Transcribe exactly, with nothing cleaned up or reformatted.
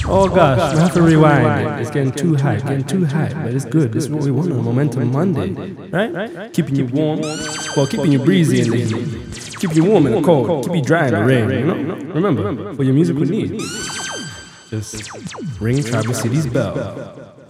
Oh gosh, we have to rewind it. It's getting too high, getting too high, but it's good. This is what we want on Momentum Monday, right? Keeping you warm, well, keeping you breezy in the heat, keeping you warm in the cold, keep you dry in the rain. You know, remember for your musical needs, just ring Traverse City's bell.